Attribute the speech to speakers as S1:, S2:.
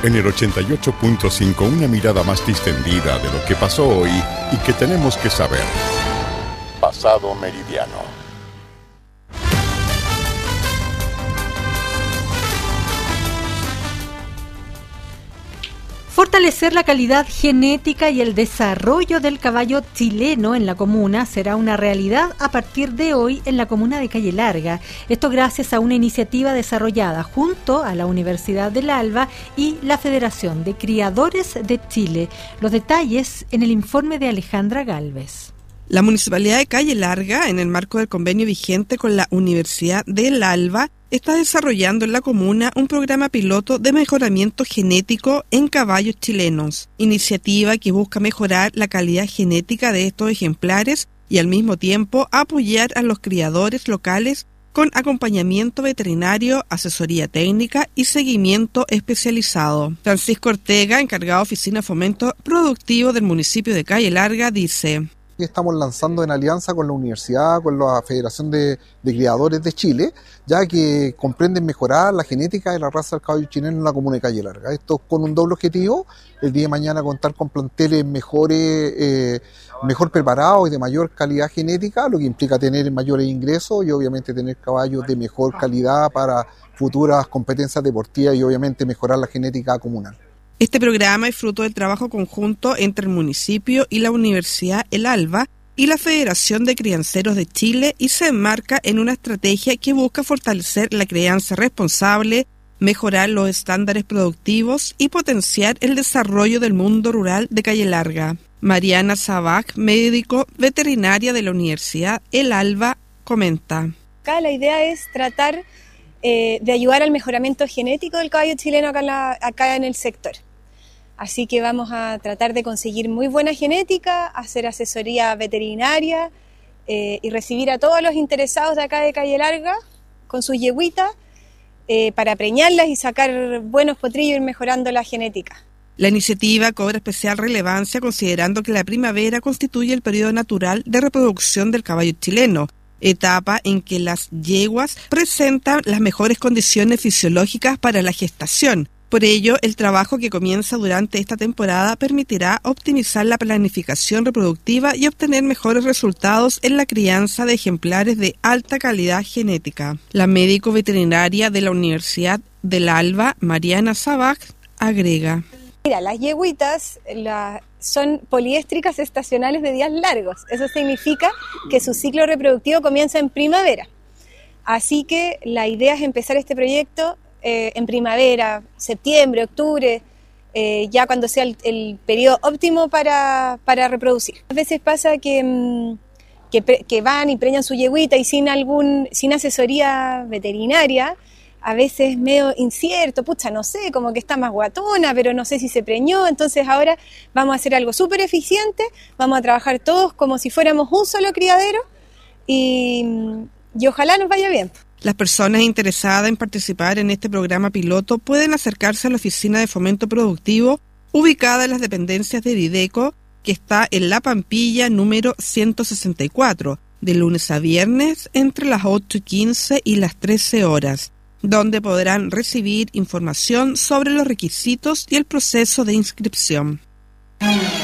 S1: En el 88.5, una mirada más distendida de lo que pasó hoy y que tenemos que saber. Pasado Meridiano.
S2: Fortalecer la calidad genética y el desarrollo del caballo chileno en la comuna será una realidad a partir de hoy en la comuna de Calle Larga. Esto gracias a una iniciativa desarrollada junto a la Universidad del Alba y la Federación de Criadores de Chile. Los detalles en el informe de Alejandra Gálvez.
S3: La Municipalidad de Calle Larga, en el marco del convenio vigente con la Universidad del Alba, está desarrollando en la comuna un programa piloto de mejoramiento genético en caballos chilenos, iniciativa que busca mejorar la calidad genética de estos ejemplares y al mismo tiempo apoyar a los criadores locales con acompañamiento veterinario, asesoría técnica y seguimiento especializado. Francisco Ortega, encargado de Oficina de Fomento Productivo del municipio de Calle Larga, dice:
S4: Estamos lanzando en alianza con la universidad, con la Federación de Criadores de Chile, ya que comprenden mejorar la genética de la raza del caballo chileno en la comuna de Calle Larga. Esto con un doble objetivo: el día de mañana contar con planteles mejor preparados y de mayor calidad genética, lo que implica tener mayores ingresos y obviamente tener caballos de mejor calidad para futuras competencias deportivas y obviamente mejorar la genética comunal.
S3: Este programa es fruto del trabajo conjunto entre el municipio y la Universidad El Alba y la Federación de Crianceros de Chile y se enmarca en una estrategia que busca fortalecer la crianza responsable, mejorar los estándares productivos y potenciar el desarrollo del mundo rural de Calle Larga. Mariana Sabac, médico veterinaria de la Universidad El Alba, comenta:
S5: Acá la idea es tratar de ayudar al mejoramiento genético del caballo chileno acá en el sector. Así que vamos a tratar de conseguir muy buena genética, hacer asesoría veterinaria y recibir a todos los interesados de acá de Calle Larga con sus yegüitas para preñarlas y sacar buenos potrillos y ir mejorando la genética.
S3: La iniciativa cobra especial relevancia considerando que la primavera constituye el periodo natural de reproducción del caballo chileno, etapa en que las yeguas presentan las mejores condiciones fisiológicas para la gestación. Por ello, el trabajo que comienza durante esta temporada permitirá optimizar la planificación reproductiva y obtener mejores resultados en la crianza de ejemplares de alta calidad genética. La médico veterinaria de la Universidad del Alba, Mariana Sabac, agrega:
S5: Mira, las yegüitas son poliéstricas estacionales de días largos. Eso significa que su ciclo reproductivo comienza en primavera. Así que la idea es empezar este proyecto en primavera, septiembre, octubre, ya cuando sea el periodo óptimo para reproducir. A veces pasa que van y preñan su yegüita y sin asesoría veterinaria, a veces medio incierto, no sé, como que está más guatona, pero no sé si se preñó. Entonces ahora vamos a hacer algo súper eficiente, vamos a trabajar todos como si fuéramos un solo criadero y ojalá nos vaya bien.
S3: Las personas interesadas en participar en este programa piloto pueden acercarse a la Oficina de Fomento Productivo, ubicada en las dependencias de Dideco, que está en La Pampilla, número 164, de lunes a viernes entre las 8:15 y las 13 horas, donde podrán recibir información sobre los requisitos y el proceso de inscripción.